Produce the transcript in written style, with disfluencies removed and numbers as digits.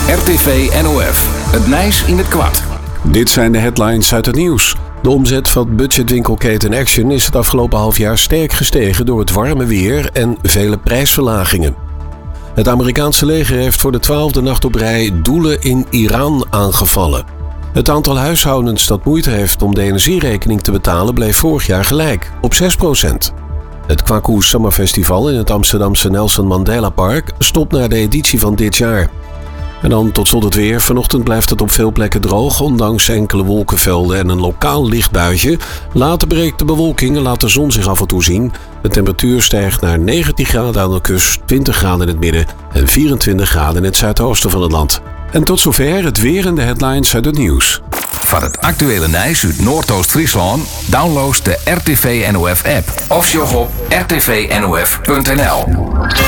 RTV NOF. Het Nijs in het kwart. Dit zijn de headlines uit het nieuws. De omzet van budgetwinkelketen Action is het afgelopen halfjaar sterk gestegen door het warme weer en vele prijsverlagingen. Het Amerikaanse leger heeft voor de 12e nacht op rij doelen in Iran aangevallen. Het aantal huishoudens dat moeite heeft om de energierekening te betalen bleef vorig jaar gelijk, op 6%. Het Kwaku Summer Festival in het Amsterdamse Nelson Mandela Park stopt na de editie van dit jaar. En dan tot slot het weer. Vanochtend blijft het op veel plekken droog, ondanks enkele wolkenvelden en een lokaal licht buitje. Later breekt de bewolking en laat de zon zich af en toe zien. De temperatuur stijgt naar 19 graden aan de kust, 20 graden in het midden en 24 graden in het zuidoosten van het land. En tot zover het weer en de headlines uit het nieuws. Van het actuele Nijs uit Noordoost-Friesland download de RTV NOF app of sjog op rtvnof.nl.